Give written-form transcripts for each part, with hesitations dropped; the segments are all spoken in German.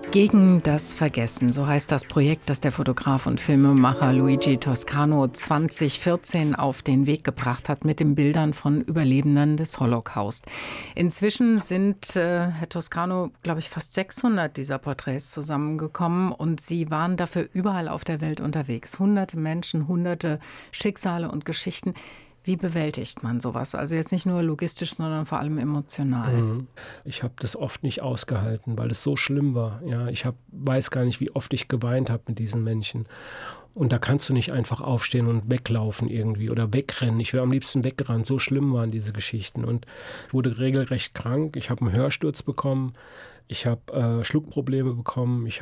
Gegen das Vergessen, so heißt das Projekt, das der Fotograf und Filmemacher Luigi Toscano 2014 auf den Weg gebracht hat mit den Bildern von Überlebenden des Holocaust. Inzwischen sind, Herr Toscano, glaube ich, fast 600 dieser Porträts zusammengekommen und Sie waren dafür überall auf der Welt unterwegs. Hunderte Menschen, hunderte Schicksale und Geschichten. Wie bewältigt man sowas? Also jetzt nicht nur logistisch, sondern vor allem emotional. Ich habe das oft nicht ausgehalten, weil es so schlimm war. Ja, weiß gar nicht, wie oft ich geweint habe mit diesen Menschen. Und da kannst du nicht einfach aufstehen und weglaufen irgendwie oder wegrennen. Ich wäre am liebsten weggerannt. So schlimm waren diese Geschichten. Und ich wurde regelrecht krank. Ich habe einen Hörsturz bekommen. Ich habe Schluckprobleme bekommen. Ich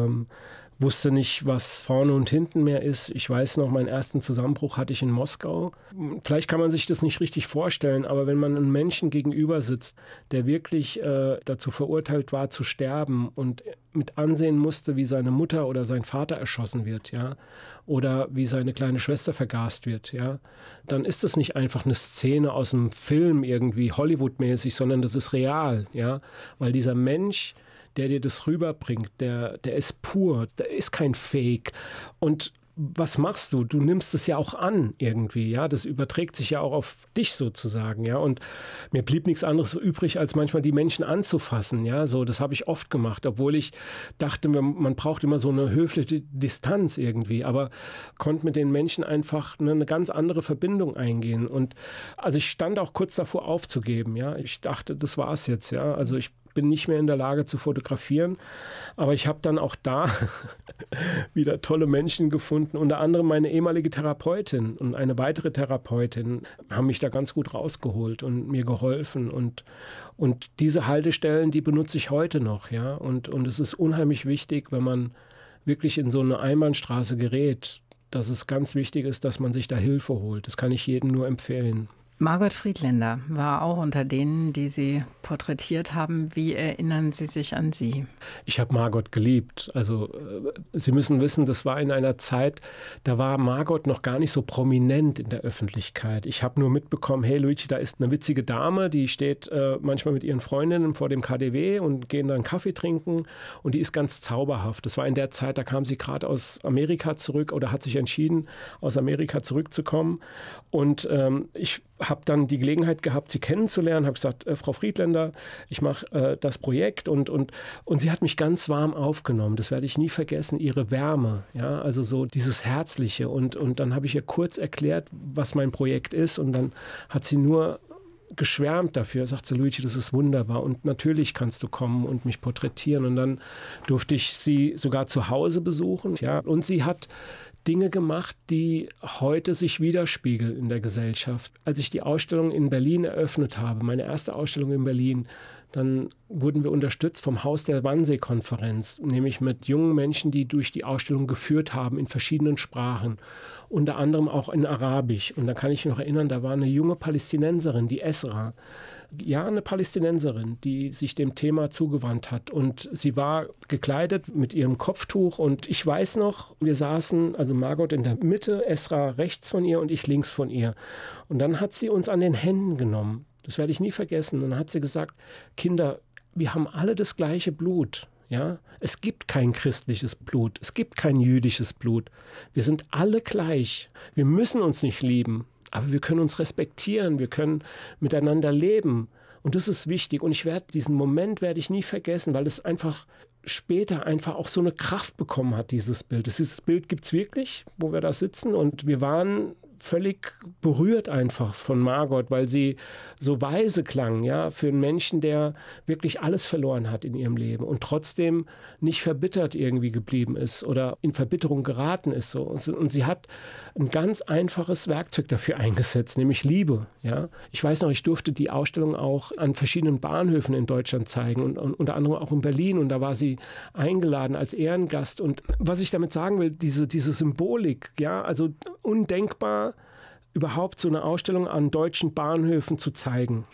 wusste nicht, was vorne und hinten mehr ist. Ich weiß noch, meinen ersten Zusammenbruch hatte ich in Moskau. Vielleicht kann man sich das nicht richtig vorstellen, aber wenn man einem Menschen gegenüber sitzt, der wirklich dazu verurteilt war zu sterben und mit ansehen musste, wie seine Mutter oder sein Vater erschossen wird, ja, oder wie seine kleine Schwester vergast wird, ja, dann ist das nicht einfach eine Szene aus einem Film irgendwie Hollywood-mäßig, sondern das ist real, ja, weil dieser Mensch, der dir das rüberbringt, der ist pur, der ist kein Fake. Und was machst du? Du nimmst es ja auch an irgendwie, ja. Das überträgt sich ja auch auf dich sozusagen, ja. Und mir blieb nichts anderes übrig, als manchmal die Menschen anzufassen, ja. So, das habe ich oft gemacht, obwohl ich dachte, man braucht immer so eine höfliche Distanz irgendwie, aber konnte mit den Menschen einfach eine ganz andere Verbindung eingehen. Und also ich stand auch kurz davor aufzugeben, ja. Ich dachte, das war's jetzt, ja. Also ich bin nicht mehr in der Lage zu fotografieren, aber ich habe dann auch da wieder tolle Menschen gefunden, unter anderem meine ehemalige Therapeutin und eine weitere Therapeutin haben mich da ganz gut rausgeholt und mir geholfen und diese Haltestellen, die benutze ich heute noch, ja, und es ist unheimlich wichtig, wenn man wirklich in so eine Einbahnstraße gerät, dass es ganz wichtig ist, dass man sich da Hilfe holt. Das kann ich jedem nur empfehlen. Margot Friedländer war auch unter denen, die Sie porträtiert haben. Wie erinnern Sie sich an sie? Ich habe Margot geliebt. Also Sie müssen wissen, das war in einer Zeit, da war Margot noch gar nicht so prominent in der Öffentlichkeit. Ich habe nur mitbekommen, hey Luigi, da ist eine witzige Dame, die steht manchmal mit ihren Freundinnen vor dem KaDeWe und gehen dann Kaffee trinken und die ist ganz zauberhaft. Das war in der Zeit, da kam sie gerade aus Amerika zurück oder hat sich entschieden, aus Amerika zurückzukommen. Und ich habe dann die Gelegenheit gehabt, sie kennenzulernen, habe gesagt, Frau Friedländer, ich mache das Projekt und sie hat mich ganz warm aufgenommen. Das werde ich nie vergessen, ihre Wärme, ja, also so dieses Herzliche und dann habe ich ihr kurz erklärt, was mein Projekt ist und dann hat sie nur geschwärmt dafür, sagt sie, Luigi, das ist wunderbar und natürlich kannst du kommen und mich porträtieren und dann durfte ich sie sogar zu Hause besuchen, ja, und sie hat Dinge gemacht, die heute sich widerspiegeln in der Gesellschaft. Als ich die Ausstellung in Berlin eröffnet habe, meine erste Ausstellung in Berlin, dann wurden wir unterstützt vom Haus der Wannsee-Konferenz, nämlich mit jungen Menschen, die durch die Ausstellung geführt haben in verschiedenen Sprachen, unter anderem auch in Arabisch. Und da kann ich mich noch erinnern, da war eine junge Palästinenserin, die Esra, ja, eine Palästinenserin, die sich dem Thema zugewandt hat. Und sie war gekleidet mit ihrem Kopftuch. Und ich weiß noch, wir saßen, also Margot in der Mitte, Esra rechts von ihr und ich links von ihr. Und dann hat sie uns an den Händen genommen. Das werde ich nie vergessen. Und dann hat sie gesagt, Kinder, wir haben alle das gleiche Blut. Ja? Es gibt kein christliches Blut. Es gibt kein jüdisches Blut. Wir sind alle gleich. Wir müssen uns nicht lieben. Aber wir können uns respektieren, wir können miteinander leben. Und das ist wichtig. Und diesen Moment werde ich nie vergessen, weil es einfach später einfach auch so eine Kraft bekommen hat, dieses Bild. Dieses Bild gibt es wirklich, wo wir da sitzen. Und wir waren völlig berührt einfach von Margot, weil sie so weise klang, ja, für einen Menschen, der wirklich alles verloren hat in ihrem Leben und trotzdem nicht verbittert irgendwie geblieben ist oder in Verbitterung geraten ist. So. Und sie hat ein ganz einfaches Werkzeug dafür eingesetzt, nämlich Liebe. Ja. Ich weiß noch, ich durfte die Ausstellung auch an verschiedenen Bahnhöfen in Deutschland zeigen und unter anderem auch in Berlin und da war sie eingeladen als Ehrengast. Und was ich damit sagen will, diese Symbolik, ja, also undenkbar, überhaupt so eine Ausstellung an deutschen Bahnhöfen zu zeigen.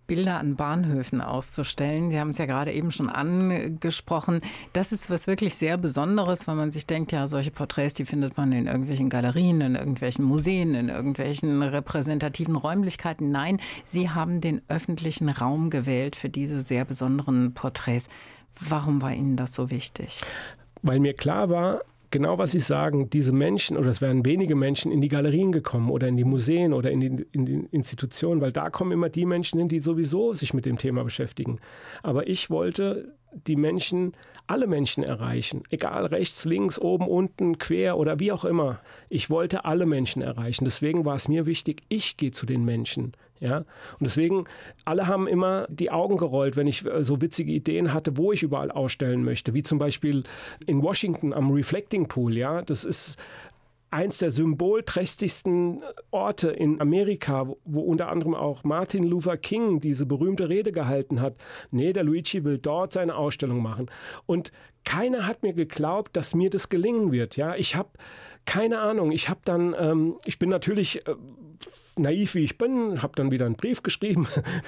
Bilder an Bahnhöfen auszustellen. Sie haben es ja gerade eben schon angesprochen. Das ist was wirklich sehr Besonderes, weil man sich denkt, ja, solche Porträts, die findet man in irgendwelchen Galerien, in irgendwelchen Museen, in irgendwelchen repräsentativen Räumlichkeiten. Nein, Sie haben den öffentlichen Raum gewählt für diese sehr besonderen Porträts. Warum war Ihnen das so wichtig? Weil mir klar war, genau was Sie sagen, diese Menschen, oder es wären wenige Menschen, in die Galerien gekommen oder in die Museen oder in die Institutionen, weil da kommen immer die Menschen hin, die sowieso sich mit dem Thema beschäftigen. Aber ich wollte die Menschen, alle Menschen erreichen, egal rechts, links, oben, unten, quer oder wie auch immer. Ich wollte alle Menschen erreichen. Deswegen war es mir wichtig, ich gehe zu den Menschen. Ja? Und deswegen, alle haben immer die Augen gerollt, wenn ich so witzige Ideen hatte, wo ich überall ausstellen möchte. Wie zum Beispiel in Washington am Reflecting Pool. Ja? Das ist eins der symbolträchtigsten Orte in Amerika, wo unter anderem auch Martin Luther King diese berühmte Rede gehalten hat. Nee, der Luigi will dort seine Ausstellung machen. Und keiner hat mir geglaubt, dass mir das gelingen wird. Ja, ich habe keine Ahnung. Ich bin natürlich naiv, wie ich bin, habe dann wieder einen Brief geschrieben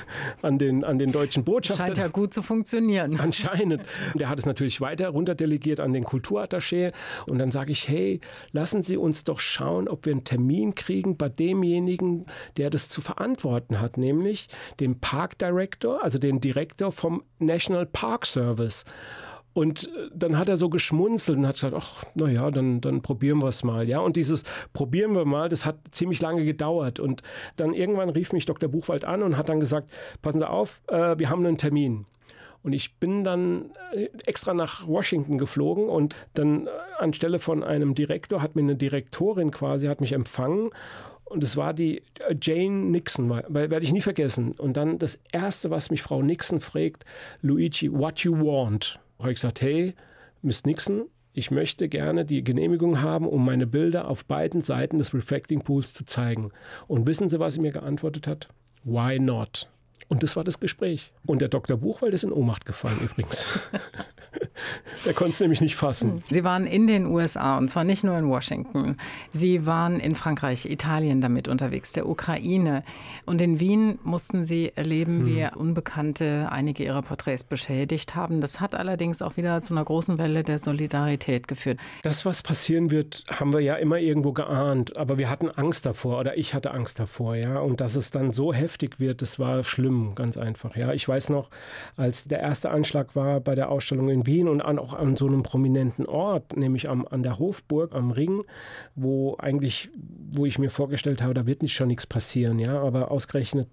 an den deutschen Botschafter. Scheint ja gut zu funktionieren. Anscheinend. Der hat es natürlich weiter runterdelegiert an den Kulturattaché. Und dann sage ich, hey, lassen Sie uns doch schauen, ob wir einen Termin kriegen bei demjenigen, der das zu verantworten hat, nämlich dem Park Director, also dem Direktor vom National Park Service. Und dann hat er so geschmunzelt und hat gesagt, ach, naja, dann probieren wir es mal. Ja? Und dieses probieren wir mal, das hat ziemlich lange gedauert. Und dann irgendwann rief mich Dr. Buchwald an und hat dann gesagt, passen Sie auf, wir haben einen Termin. Und ich bin dann extra nach Washington geflogen und dann anstelle von einem Direktor hat mir eine Direktorin quasi, hat mich empfangen. Und es war die Jane Nixon, werde ich nie vergessen. Und dann das Erste, was mich Frau Nixon fragt, Luigi, what you want? Habe ich gesagt, hey, Miss Nixon, ich möchte gerne die Genehmigung haben, um meine Bilder auf beiden Seiten des Reflecting Pools zu zeigen. Und wissen Sie, was sie mir geantwortet hat? Why not? Und das war das Gespräch. Und der Dr. Buchwald ist in Ohnmacht gefallen übrigens. Der konnte es nämlich nicht fassen. Sie waren in den USA und zwar nicht nur in Washington. Sie waren in Frankreich, Italien damit unterwegs, der Ukraine. Und in Wien mussten Sie erleben, wie Unbekannte einige ihrer Porträts beschädigt haben. Das hat allerdings auch wieder zu einer großen Welle der Solidarität geführt. Das, was passieren wird, haben wir ja immer irgendwo geahnt. Aber wir hatten Angst davor oder ich hatte Angst davor. Ja? Und dass es dann so heftig wird, das war schlimm, ganz einfach. Ja? Ich weiß noch, als der erste Anschlag war bei der Ausstellung in Wien und auch an so einem prominenten Ort, nämlich an der Hofburg, am Ring, wo ich mir vorgestellt habe, da wird nicht schon nichts passieren, ja, aber ausgerechnet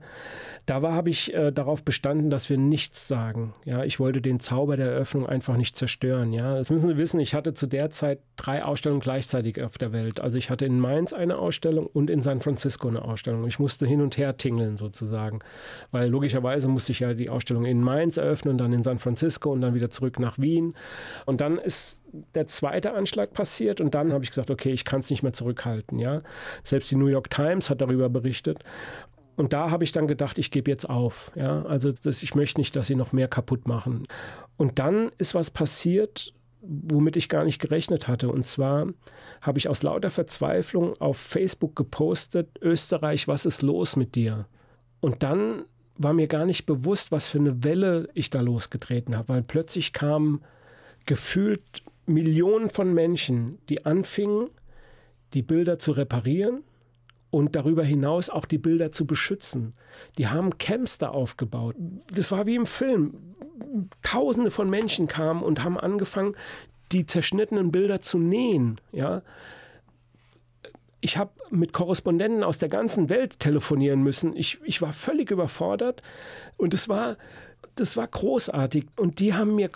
habe ich darauf bestanden, dass wir nichts sagen, ja, ich wollte den Zauber der Eröffnung einfach nicht zerstören, ja, das müssen Sie wissen, ich hatte zu der Zeit 3 Ausstellungen gleichzeitig auf der Welt, also ich hatte in Mainz eine Ausstellung und in San Francisco eine Ausstellung, ich musste hin und her tingeln sozusagen, weil logischerweise musste ich ja die Ausstellung in Mainz eröffnen, dann in San Francisco und dann wieder zurück nach Wien. Und dann ist der zweite Anschlag passiert und dann habe ich gesagt, okay, ich kann es nicht mehr zurückhalten. Ja? Selbst die New York Times hat darüber berichtet. Und da habe ich dann gedacht, ich gebe jetzt auf. Ja? Also ich möchte nicht, dass sie noch mehr kaputt machen. Und dann ist was passiert, womit ich gar nicht gerechnet hatte. Und zwar habe ich aus lauter Verzweiflung auf Facebook gepostet, Österreich, was ist los mit dir? Und dann war mir gar nicht bewusst, was für eine Welle ich da losgetreten habe, weil plötzlich kamen gefühlt Millionen von Menschen, die anfingen, die Bilder zu reparieren und darüber hinaus auch die Bilder zu beschützen. Die haben Camps da aufgebaut. Das war wie im Film. Tausende von Menschen kamen und haben angefangen, die zerschnittenen Bilder zu nähen, ja. Ich habe mit Korrespondenten aus der ganzen Welt telefonieren müssen. Ich war völlig überfordert und das war großartig. Und die haben mir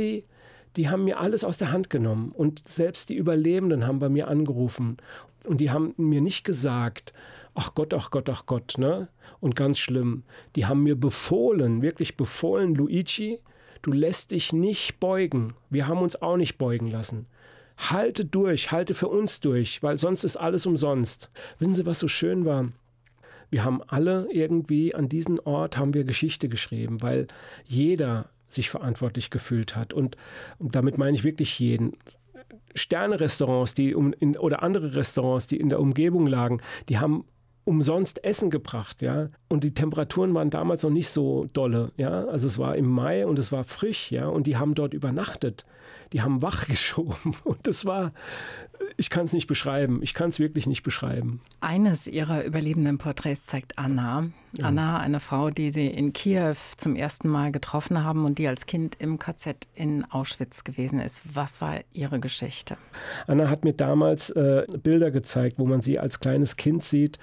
alles aus der Hand genommen. Und selbst die Überlebenden haben bei mir angerufen. Und die haben mir nicht gesagt, ach Gott, ach Gott, ach Gott, ne? Und ganz schlimm. Die haben mir wirklich befohlen, Luigi, du lässt dich nicht beugen. Wir haben uns auch nicht beugen lassen. Halte für uns durch, weil sonst ist alles umsonst. Wissen Sie, was so schön war? Wir haben alle irgendwie an diesem Ort haben wir Geschichte geschrieben, weil jeder sich verantwortlich gefühlt hat. Und damit meine ich wirklich jeden. Sterne-Restaurants, oder andere Restaurants, die in der Umgebung lagen, die haben umsonst Essen gebracht, ja. Und die Temperaturen waren damals noch nicht so dolle, ja. Also es war im Mai und es war frisch, ja. Und die haben dort übernachtet. Die haben wach geschoben. Und das war, ich kann es nicht beschreiben. Ich kann es wirklich nicht beschreiben. Eines ihrer überlebenden Porträts zeigt Anna. Ja. Anna, eine Frau, die Sie in Kiew zum ersten Mal getroffen haben und die als Kind im KZ in Auschwitz gewesen ist. Was war ihre Geschichte? Anna hat mir damals Bilder gezeigt, wo man sie als kleines Kind sieht,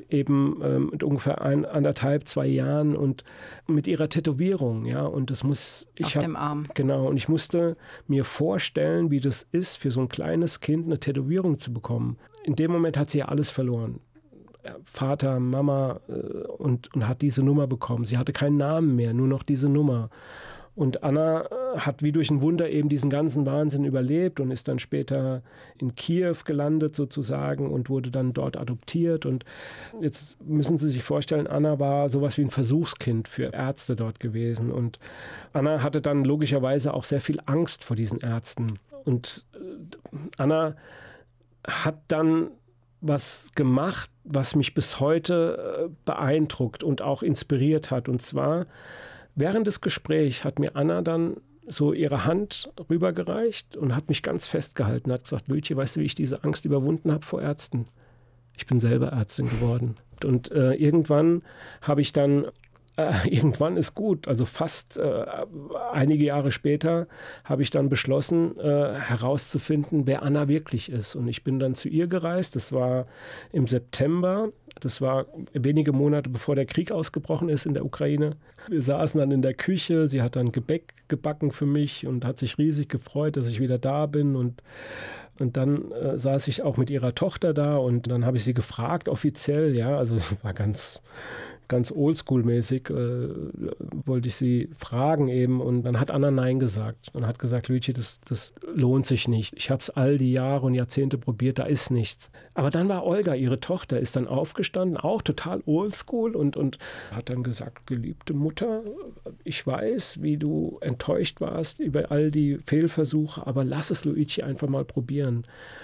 eben mit ungefähr 1,5, 2 Jahren und mit ihrer Tätowierung, ja. Und das muss auf dem Arm. Genau. Und ich musste mir vorstellen, wie das ist, für so ein kleines Kind eine Tätowierung zu bekommen. In dem Moment hat sie ja alles verloren. Vater, Mama und hat diese Nummer bekommen. Sie hatte keinen Namen mehr, nur noch diese Nummer. Und Anna hat wie durch ein Wunder eben diesen ganzen Wahnsinn überlebt und ist dann später in Kiew gelandet sozusagen und wurde dann dort adoptiert. Und jetzt müssen Sie sich vorstellen, Anna war sowas wie ein Versuchskind für Ärzte dort gewesen. Und Anna hatte dann logischerweise auch sehr viel Angst vor diesen Ärzten. Und Anna hat dann was gemacht, was mich bis heute beeindruckt und auch inspiriert hat. Und zwar während des Gesprächs hat mir Anna dann so ihre Hand rübergereicht und hat mich ganz festgehalten, hat gesagt, Luigi, weißt du, wie ich diese Angst überwunden habe vor Ärzten? Ich bin selber Ärztin geworden. Und irgendwann habe ich dann, irgendwann ist gut, also fast einige Jahre später habe ich dann beschlossen, herauszufinden, wer Anna wirklich ist. Und ich bin dann zu ihr gereist, das war im September. Das war wenige Monate, bevor der Krieg ausgebrochen ist in der Ukraine. Wir saßen dann in der Küche, sie hat dann Gebäck gebacken für mich und hat sich riesig gefreut, dass ich wieder da bin. Und dann saß ich auch mit ihrer Tochter da und dann habe ich sie gefragt, offiziell, ja, also war ganz oldschool-mäßig, wollte ich sie fragen eben und dann hat Anna Nein gesagt und hat gesagt, Luigi, das lohnt sich nicht. Ich habe es all die Jahre und Jahrzehnte probiert, da ist nichts. Aber dann war Olga, ihre Tochter, ist dann aufgestanden, auch total oldschool und hat dann gesagt, geliebte Mutter, ich weiß, wie du enttäuscht warst über all die Fehlversuche, aber lass es Luigi einfach mal probieren.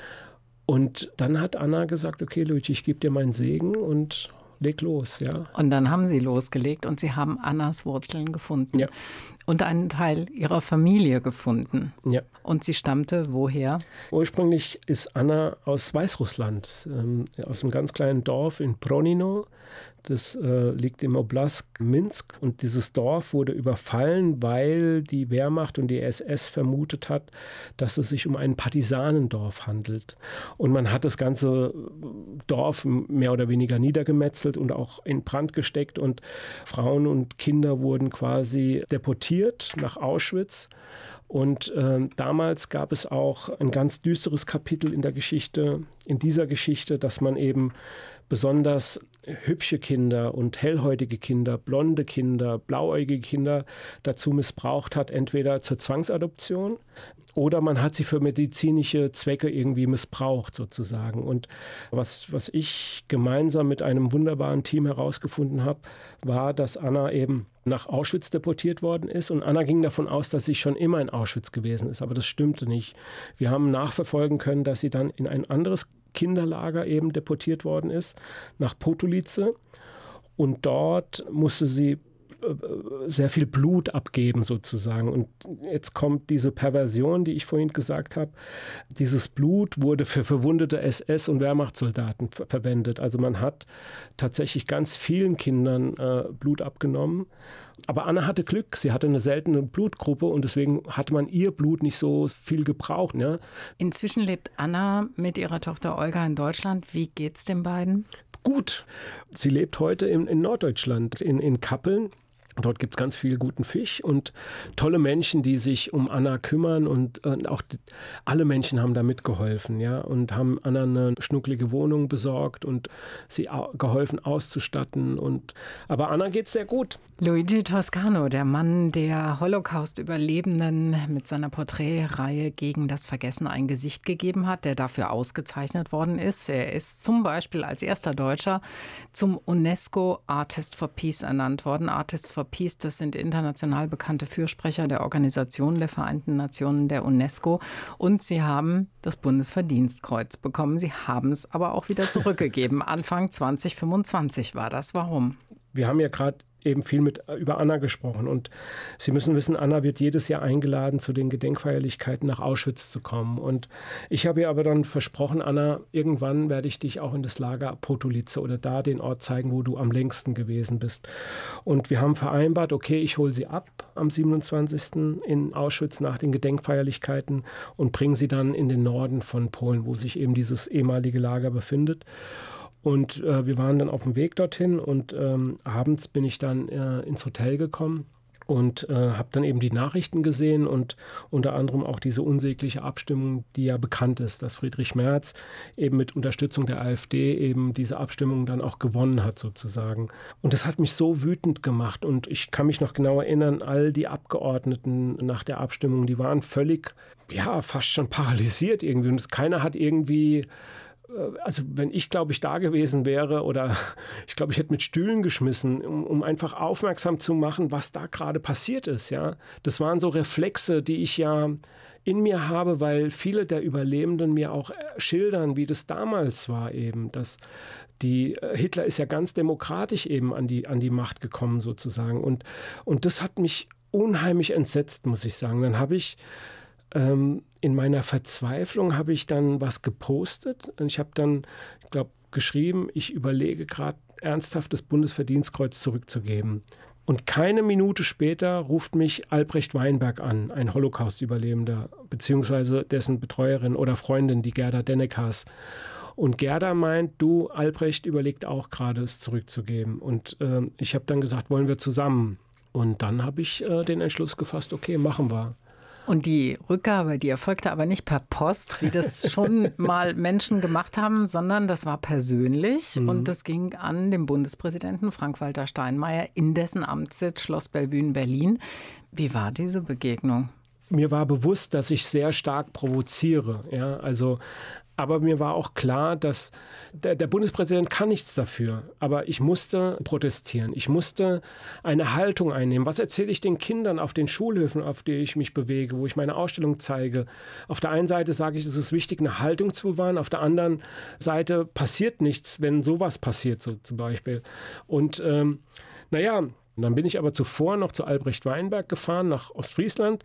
Und dann hat Anna gesagt, okay Luigi, ich gebe dir meinen Segen und leg los, ja. Und dann haben Sie losgelegt und Sie haben Annas Wurzeln gefunden. Ja. Und einen Teil ihrer Familie gefunden. Ja. Und sie stammte woher? Ursprünglich ist Anna aus Weißrussland, aus einem ganz kleinen Dorf in Pronino. Das liegt im Oblast Minsk. Und dieses Dorf wurde überfallen, weil die Wehrmacht und die SS vermutet hat, dass es sich um ein Partisanendorf handelt. Und man hat das ganze Dorf mehr oder weniger niedergemetzelt und auch in Brand gesteckt. Und Frauen und Kinder wurden quasi deportiert nach Auschwitz. Und damals gab es auch ein ganz düsteres Kapitel in dieser Geschichte, dass man eben besonders hübsche Kinder und hellhäutige Kinder, blonde Kinder, blauäugige Kinder dazu missbraucht hat, entweder zur Zwangsadoption oder man hat sie für medizinische Zwecke irgendwie missbraucht sozusagen. Und was ich gemeinsam mit einem wunderbaren Team herausgefunden habe, war, dass Anna eben nach Auschwitz deportiert worden ist. Und Anna ging davon aus, dass sie schon immer in Auschwitz gewesen ist. Aber das stimmte nicht. Wir haben nachverfolgen können, dass sie dann in ein anderes Kinderlager eben deportiert worden ist, nach Potolice. Und dort musste sie sehr viel Blut abgeben sozusagen. Und jetzt kommt diese Perversion, die ich vorhin gesagt habe. Dieses Blut wurde für verwundete SS- und Wehrmachtssoldaten verwendet. Also man hat tatsächlich ganz vielen Kindern Blut abgenommen. Aber Anna hatte Glück, sie hatte eine seltene Blutgruppe und deswegen hatte man ihr Blut nicht so viel gebraucht. Ne? Inzwischen lebt Anna mit ihrer Tochter Olga in Deutschland. Wie geht's den beiden? Gut. Sie lebt heute in Norddeutschland, in Kappeln. Dort gibt es ganz viel guten Fisch und tolle Menschen, die sich um Anna kümmern und auch alle Menschen haben da mitgeholfen, ja, und haben Anna eine schnucklige Wohnung besorgt und sie geholfen auszustatten. Aber Anna geht's sehr gut. Luigi Toscano, der Mann der Holocaust-Überlebenden, mit seiner Porträtreihe Gegen das Vergessen ein Gesicht gegeben hat, der dafür ausgezeichnet worden ist. Er ist zum Beispiel als erster Deutscher zum UNESCO Artist for Peace ernannt worden. Artists for Peace, das sind international bekannte Fürsprecher der Organisation der Vereinten Nationen, der UNESCO. Und Sie haben das Bundesverdienstkreuz bekommen. Sie haben es aber auch wieder zurückgegeben. Anfang 2025 war das. Warum? Wir haben ja gerade eben viel über Anna gesprochen. Und Sie müssen wissen, Anna wird jedes Jahr eingeladen, zu den Gedenkfeierlichkeiten nach Auschwitz zu kommen. Und ich habe ihr aber dann versprochen, Anna, irgendwann werde ich dich auch in das Lager Potolice oder da den Ort zeigen, wo du am längsten gewesen bist. Und wir haben vereinbart, okay, ich hole sie ab am 27. in Auschwitz nach den Gedenkfeierlichkeiten und bringe sie dann in den Norden von Polen, wo sich eben dieses ehemalige Lager befindet. Und wir waren dann auf dem Weg dorthin und abends bin ich dann ins Hotel gekommen und habe dann eben die Nachrichten gesehen und unter anderem auch diese unsägliche Abstimmung, die ja bekannt ist, dass Friedrich Merz eben mit Unterstützung der AfD eben diese Abstimmung dann auch gewonnen hat sozusagen. Und das hat mich so wütend gemacht und ich kann mich noch genau erinnern, all die Abgeordneten nach der Abstimmung, die waren völlig, ja, fast schon paralysiert irgendwie und keiner hat irgendwie... Also wenn ich, glaube ich, da gewesen wäre oder ich glaube, ich hätte mit Stühlen geschmissen, um einfach aufmerksam zu machen, was da gerade passiert ist. Ja? Das waren so Reflexe, die ich ja in mir habe, weil viele der Überlebenden mir auch schildern, wie das damals war eben. Dass Hitler ist ja ganz demokratisch eben an die Macht gekommen sozusagen. Und das hat mich unheimlich entsetzt, muss ich sagen. Dann habe ich... in meiner Verzweiflung habe ich dann was gepostet. Und ich habe dann, ich glaube, geschrieben, ich überlege gerade ernsthaft das Bundesverdienstkreuz zurückzugeben. Und keine Minute später ruft mich Albrecht Weinberg an, ein Holocaust-Überlebender, beziehungsweise dessen Betreuerin oder Freundin, die Gerda Dennekas. Und Gerda meint, du, Albrecht überlegt auch gerade, es zurückzugeben. Und ich habe dann gesagt, wollen wir zusammen? Und dann habe ich den Entschluss gefasst, okay, machen wir. Und die Rückgabe, die erfolgte aber nicht per Post, wie das schon mal Menschen gemacht haben, sondern das war persönlich. Und das ging an den Bundespräsidenten Frank-Walter Steinmeier in dessen Amtssitz Schloss Bellevue in Berlin. Wie war diese Begegnung? Mir war bewusst, dass ich sehr stark provoziere. Ja, aber mir war auch klar, dass der Bundespräsident kann nichts dafür. Aber ich musste protestieren. Ich musste eine Haltung einnehmen. Was erzähle ich den Kindern auf den Schulhöfen, auf die ich mich bewege, wo ich meine Ausstellung zeige? Auf der einen Seite sage ich, es ist wichtig, eine Haltung zu bewahren. Auf der anderen Seite passiert nichts, wenn sowas passiert, so zum Beispiel. Und dann bin ich aber zuvor noch zu Albrecht Weinberg gefahren, nach Ostfriesland.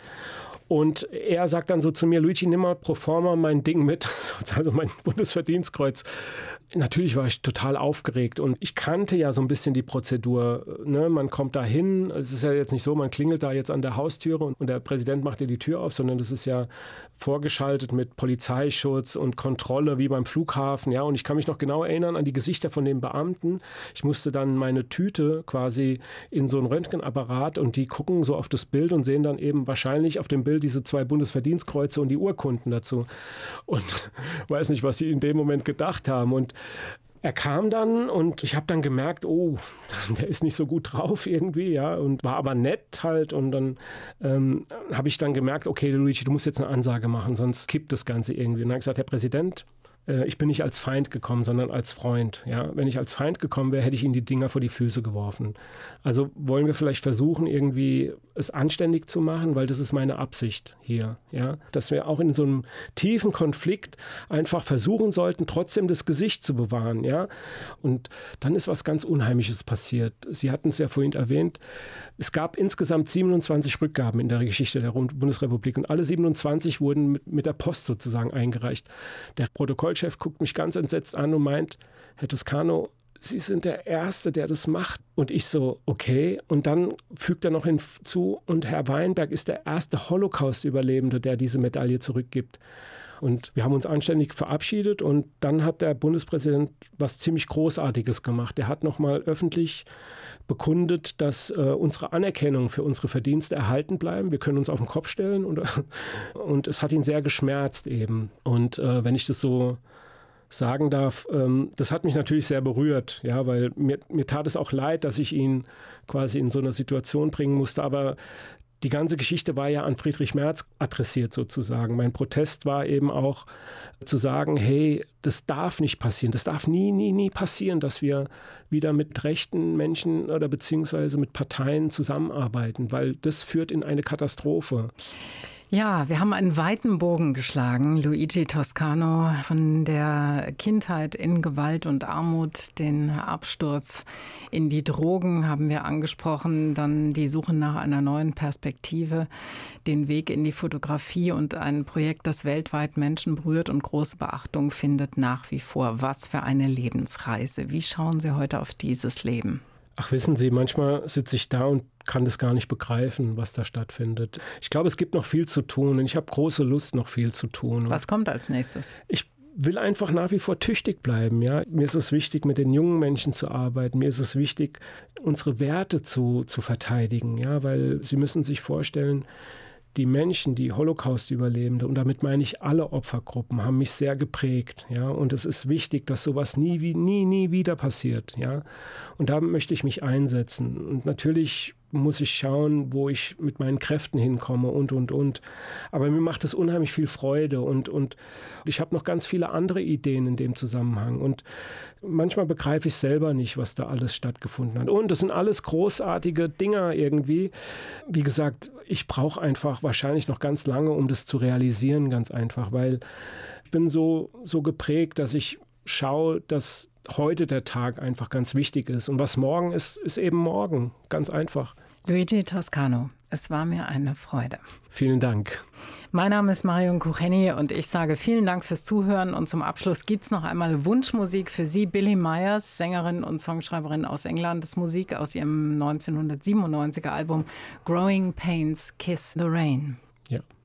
Und er sagt dann so zu mir, Luigi, nimm mal pro forma mein Ding mit, also mein Bundesverdienstkreuz. Natürlich war ich total aufgeregt und ich kannte ja so ein bisschen die Prozedur. Ne? Man kommt da hin, es ist ja jetzt nicht so, man klingelt da jetzt an der Haustüre und der Präsident macht dir die Tür auf, sondern das ist ja vorgeschaltet mit Polizeischutz und Kontrolle wie beim Flughafen. Ja? Und ich kann mich noch genau erinnern an die Gesichter von den Beamten. Ich musste dann meine Tüte quasi in so einen Röntgenapparat und die gucken so auf das Bild und sehen dann eben wahrscheinlich auf dem Bild diese 2 Bundesverdienstkreuze und die Urkunden dazu. Und weiß nicht, was sie in dem Moment gedacht haben. Und er kam dann und ich habe dann gemerkt, oh, der ist nicht so gut drauf irgendwie, ja, und war aber nett halt. Und dann habe ich dann gemerkt, okay, Luigi, du musst jetzt eine Ansage machen, sonst kippt das Ganze irgendwie. Und dann habe ich gesagt, Herr Präsident, ich bin nicht als Feind gekommen, sondern als Freund. Ja? Wenn ich als Feind gekommen wäre, hätte ich Ihnen die Dinger vor die Füße geworfen. Also wollen wir vielleicht versuchen, irgendwie es anständig zu machen, weil das ist meine Absicht hier. Ja? Dass wir auch in so einem tiefen Konflikt einfach versuchen sollten, trotzdem das Gesicht zu bewahren. Ja? Und dann ist was ganz Unheimliches passiert. Sie hatten es ja vorhin erwähnt, es gab insgesamt 27 Rückgaben in der Geschichte der Bundesrepublik und alle 27 wurden mit der Post sozusagen eingereicht. Der Protokollchef guckt mich ganz entsetzt an und meint, Herr Toscano, Sie sind der Erste, der das macht. Und ich so, okay. Und dann fügt er noch hinzu, und Herr Weinberg ist der erste Holocaust-Überlebende, der diese Medaille zurückgibt. Und wir haben uns anständig verabschiedet und dann hat der Bundespräsident was ziemlich Großartiges gemacht. Er hat nochmal öffentlich bekundet, dass unsere Anerkennung für unsere Verdienste erhalten bleiben. Wir können uns auf den Kopf stellen und es hat ihn sehr geschmerzt eben. Und wenn ich das so sagen darf, das hat mich natürlich sehr berührt, ja, weil mir tat es auch leid, dass ich ihn quasi in so eine Situation bringen musste, aber die ganze Geschichte war ja an Friedrich Merz adressiert sozusagen. Mein Protest war eben auch zu sagen, hey, das darf nicht passieren. Das darf nie passieren, dass wir wieder mit rechten Menschen oder beziehungsweise mit Parteien zusammenarbeiten, weil das führt in eine Katastrophe. Ja, wir haben einen weiten Bogen geschlagen. Luigi Toscano, von der Kindheit in Gewalt und Armut, den Absturz in die Drogen haben wir angesprochen, dann die Suche nach einer neuen Perspektive, den Weg in die Fotografie und ein Projekt, das weltweit Menschen berührt und große Beachtung findet nach wie vor. Was für eine Lebensreise. Wie schauen Sie heute auf dieses Leben? Ach, wissen Sie, manchmal sitze ich da und kann das gar nicht begreifen, was da stattfindet. Ich glaube, es gibt noch viel zu tun und ich habe große Lust, noch viel zu tun. Was kommt als nächstes? Ich will einfach nach wie vor tüchtig bleiben. Ja? Mir ist es wichtig, mit den jungen Menschen zu arbeiten. Mir ist es wichtig, unsere Werte zu verteidigen. Ja? Weil Sie müssen sich vorstellen, die Menschen, die Holocaust-Überlebende, und damit meine ich alle Opfergruppen, haben mich sehr geprägt. Ja? Und es ist wichtig, dass sowas nie wieder passiert. Ja? Und da möchte ich mich einsetzen. Und natürlich muss ich schauen, wo ich mit meinen Kräften hinkomme und. Aber mir macht es unheimlich viel Freude und ich habe noch ganz viele andere Ideen in dem Zusammenhang. Und manchmal begreife ich selber nicht, was da alles stattgefunden hat. Und das sind alles großartige Dinger irgendwie. Wie gesagt, ich brauche einfach wahrscheinlich noch ganz lange, um das zu realisieren, ganz einfach, weil ich bin so geprägt, dass ich schaue, dass heute der Tag einfach ganz wichtig ist. Und was morgen ist, ist eben morgen. Ganz einfach. Luigi Toscano, es war mir eine Freude. Vielen Dank. Mein Name ist Marion Kucheni und ich sage vielen Dank fürs Zuhören. Und zum Abschluss gibt es noch einmal Wunschmusik für Sie. Billie Myers, Sängerin und Songschreiberin aus England, das Musik aus ihrem 1997er Album Growing Pains, Kiss the Rain. Ja.